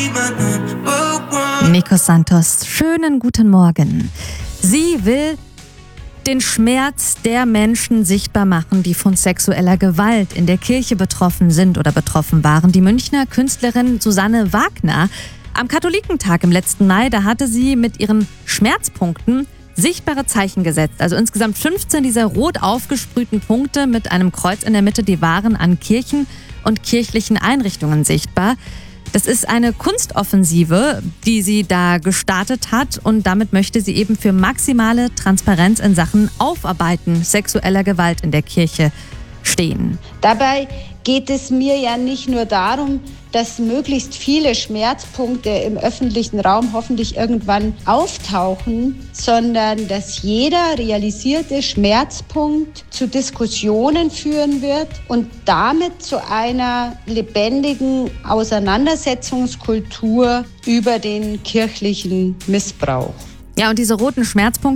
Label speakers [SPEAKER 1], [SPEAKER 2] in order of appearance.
[SPEAKER 1] Nico Santos, schönen guten Morgen. Sie will den Schmerz der Menschen sichtbar machen, die von sexueller Gewalt in der Kirche betroffen sind oder betroffen waren. Die Münchner Künstlerin Susanne Wagner. Am Katholikentag im letzten Mai, da hatte sie mit ihren Schmerzpunkten sichtbare Zeichen gesetzt. Also insgesamt 15 dieser rot aufgesprühten Punkte mit einem Kreuz in der Mitte, die waren an Kirchen und kirchlichen Einrichtungen sichtbar. Das ist eine Kunstoffensive, die sie da gestartet hat, und damit möchte sie eben für maximale Transparenz in Sachen Aufarbeiten sexueller Gewalt in der Kirche stehen.
[SPEAKER 2] Dabei geht es mir ja nicht nur darum, dass möglichst viele Schmerzpunkte im öffentlichen Raum hoffentlich irgendwann auftauchen, sondern dass jeder realisierte Schmerzpunkt zu Diskussionen führen wird und damit zu einer lebendigen Auseinandersetzungskultur über den kirchlichen Missbrauch.
[SPEAKER 1] Ja, und diese roten Schmerzpunkte